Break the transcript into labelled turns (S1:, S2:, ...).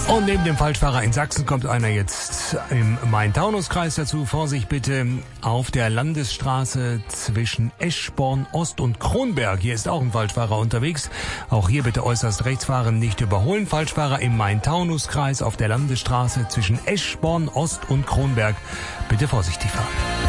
S1: Und neben dem Falschfahrer in Sachsen kommt einer jetzt im Main-Taunus-Kreis dazu. Vorsicht bitte auf der Landesstraße zwischen Eschborn Ost und Kronberg. Hier ist auch ein Falschfahrer unterwegs. Auch hier bitte äußerst rechts fahren, nicht überholen. Falschfahrer im Main-Taunus-Kreis auf der Landesstraße zwischen Eschborn Ost und Kronberg. Bitte vorsichtig fahren.